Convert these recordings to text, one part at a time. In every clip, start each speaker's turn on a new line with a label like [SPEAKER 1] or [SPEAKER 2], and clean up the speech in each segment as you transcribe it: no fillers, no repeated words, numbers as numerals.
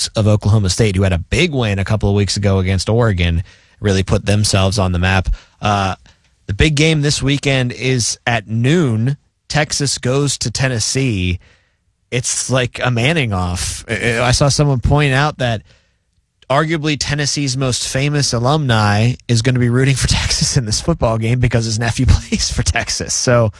[SPEAKER 1] of Oklahoma State, who had a big win a couple of weeks ago against Oregon, really put themselves on the map. The big game this weekend is at noon. Texas goes to Tennessee. It's like a Manning off. I saw someone point out that arguably Tennessee's most famous alumni is going to be rooting for Texas in this football game because his nephew plays for Texas. So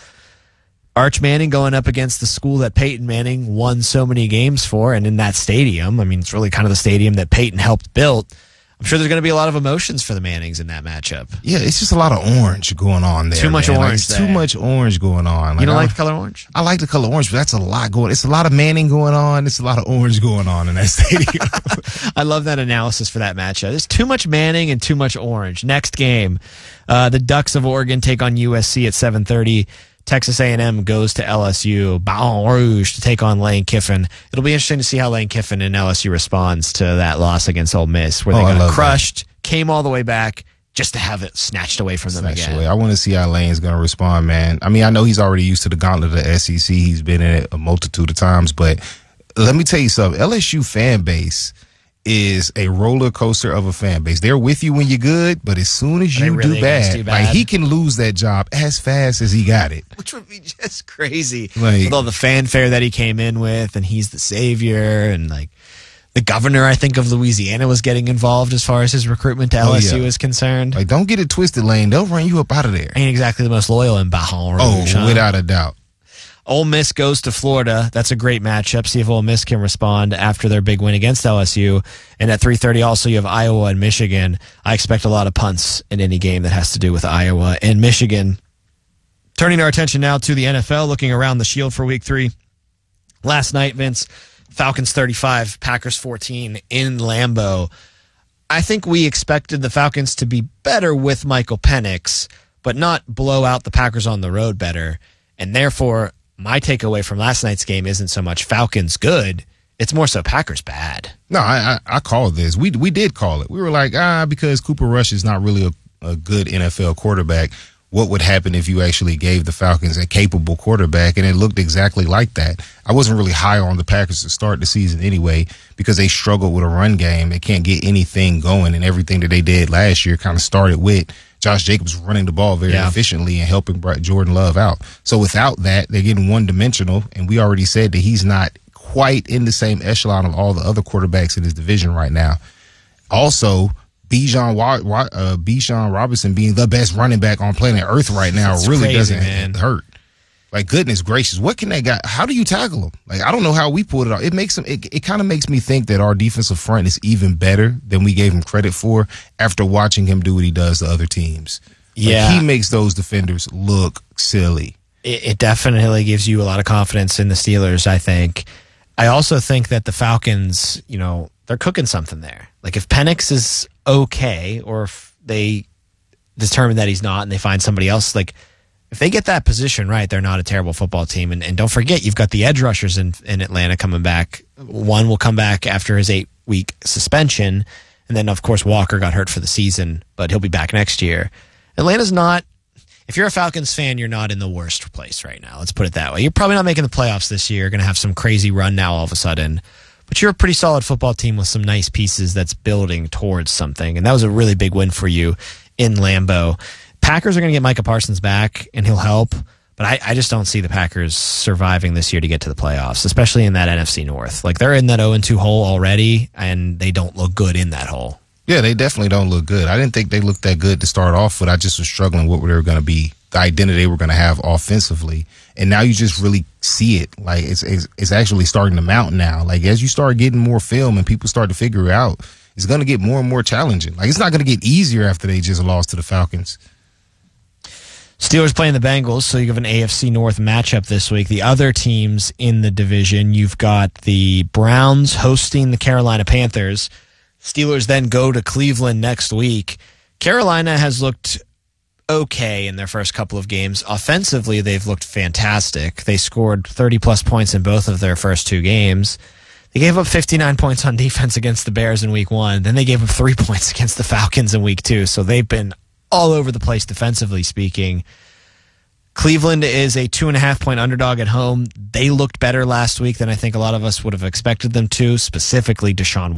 [SPEAKER 1] Arch Manning going up against the school that Peyton Manning won so many games for, and in that stadium, I mean, it's really kind of the stadium that Peyton helped build. I'm sure there's going to be a lot of emotions for the Mannings in that matchup.
[SPEAKER 2] Yeah, it's just a lot of orange going on there.
[SPEAKER 1] Too much orange.
[SPEAKER 2] Too much orange going on.
[SPEAKER 1] You don't like the color orange?
[SPEAKER 2] I like the color orange, but that's a lot going. It's a lot of Manning going on. It's a lot of orange going on in that stadium.
[SPEAKER 1] I love that analysis for that matchup. There's too much Manning and too much orange. Next game, the Ducks of Oregon take on USC at 7:30. Texas A&M goes to LSU, Baton Rouge, to take on Lane Kiffin. It'll be interesting to see how Lane Kiffin and LSU responds to that loss against Ole Miss, where they got crushed, came all the way back just to have it snatched away from them again.
[SPEAKER 2] I want to see how Lane's going to respond, man. I mean, I know he's already used to the gauntlet of the SEC. He's been in it a multitude of times, but let me tell you something. LSU fan base is a roller coaster of a fan base. They're with you when you're good, but as soon as you do bad, like he can lose that job as fast as he got it.
[SPEAKER 1] Which would be just crazy. With all the fanfare that he came in with, and he's the savior, and like the governor, I think, of Louisiana was getting involved as far as his recruitment to LSU is concerned.
[SPEAKER 2] Like, don't get it twisted, Lane. They'll run you up out of there.
[SPEAKER 1] Ain't exactly the most loyal in Baton Rouge.
[SPEAKER 2] Without a doubt.
[SPEAKER 1] Ole Miss goes to Florida. That's a great matchup. See if Ole Miss can respond after their big win against LSU. And at 3:30 also you have Iowa and Michigan. I expect a lot of punts in any game that has to do with Iowa and Michigan. Turning our attention now to the NFL, looking around the Shield for Week 3. Last night, Vince, Falcons 35, Packers 14 in Lambeau. I think we expected the Falcons to be better with Michael Penix, but not blow out the Packers on the road better. And therefore, my takeaway from last night's game isn't so much Falcons good, it's more so Packers bad.
[SPEAKER 2] No, I called this. We did call it. We were like, because Cooper Rush is not really a good NFL quarterback, what would happen if you actually gave the Falcons a capable quarterback? And it looked exactly like that. I wasn't really high on the Packers to start the season anyway because they struggled with a run game. They can't get anything going, and everything that they did last year kind of started with Josh Jacobs running the ball very efficiently and helping Jordan Love out. So without that, they're getting one-dimensional, and we already said that he's not quite in the same echelon of all the other quarterbacks in his division right now. Also, Bijan Robinson being the best running back on planet Earth right now really doesn't hurt. Like, goodness gracious, what can that guy? How do you tackle him? Like, I don't know how we pulled it off. It makes him. It kind of makes me think that our defensive front is even better than we gave him credit for after watching him do what he does to other teams. Like, he makes those defenders look silly.
[SPEAKER 1] It definitely gives you a lot of confidence in the Steelers, I think. I also think that the Falcons, they're cooking something there. Like, if Penix is okay, or if they determine that he's not and they find somebody else, like, if they get that position right, they're not a terrible football team. And don't forget, you've got the edge rushers in Atlanta coming back. One will come back after his 8-week suspension. And then, of course, Walker got hurt for the season, but he'll be back next year. Atlanta's not, if you're a Falcons fan, you're not in the worst place right now. Let's put it that way. You're probably not making the playoffs this year. You're going to have some crazy run now all of a sudden. But you're a pretty solid football team with some nice pieces that's building towards something. And that was a really big win for you in Lambeau. Packers are going to get Micah Parsons back, and he'll help. But I just don't see the Packers surviving this year to get to the playoffs, especially in that NFC North. Like, they're in that 0-2 hole already, and they don't look good in that hole.
[SPEAKER 2] Yeah, they definitely don't look good. I didn't think they looked that good to start off, but I just was struggling with what they were going to be, the identity they were going to have offensively. And now you just really see it. Like, it's actually starting to mount now. Like, as you start getting more film and people start to figure it out, it's going to get more and more challenging. Like, it's not going to get easier after they just lost to the Falcons.
[SPEAKER 1] Steelers playing the Bengals, so you have an AFC North matchup this week. The other teams in the division, you've got the Browns hosting the Carolina Panthers. Steelers then go to Cleveland next week. Carolina has looked okay in their first couple of games. Offensively, they've looked fantastic. They scored 30-plus points in both of their first two games. They gave up 59 points on defense against the Bears in Week 1. Then they gave up 3 points against the Falcons in Week 2. So they've been all over the place defensively speaking. Cleveland is a 2.5-point underdog at home. They looked better last week than I think a lot of us would have expected them to, specifically Deshaun